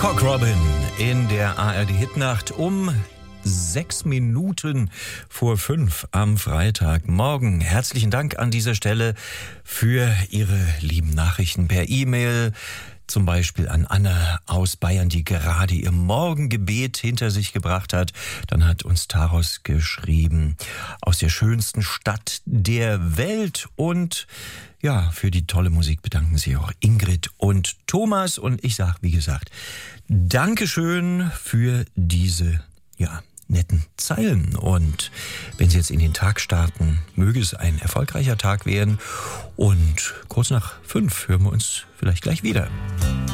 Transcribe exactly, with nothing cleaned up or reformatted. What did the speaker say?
Cock Robin in der A R D-Hitnacht um sechs Minuten vor fünf am Freitagmorgen. Herzlichen Dank an dieser Stelle für Ihre lieben Nachrichten per E-Mail. Zum Beispiel an Anne aus Bayern, die gerade ihr Morgengebet hinter sich gebracht hat. Dann hat uns Taros geschrieben, aus der schönsten Stadt der Welt. Und ja, für die tolle Musik bedanken sich auch Ingrid und Thomas. Und ich sage, wie gesagt, Dankeschön für diese, ja, netten Zeilen. Und wenn Sie jetzt in den Tag starten, möge es ein erfolgreicher Tag werden. Und kurz nach fünf hören wir uns vielleicht gleich wieder.